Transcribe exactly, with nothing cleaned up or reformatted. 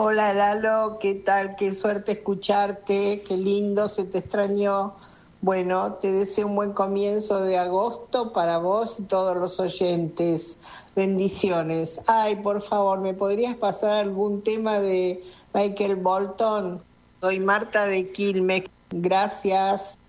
Hola Lalo, ¿qué tal? Qué suerte escucharte, qué lindo, se te extrañó. Bueno, te deseo un buen comienzo de agosto para vos y todos los oyentes. Bendiciones. Ay, por favor, ¿me podrías pasar algún tema de Michael Bolton? Soy Marta de Quilmes. Gracias.